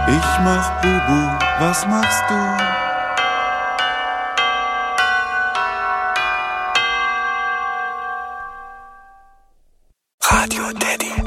Ich mach Bubu, was machst du? Radio Daddy.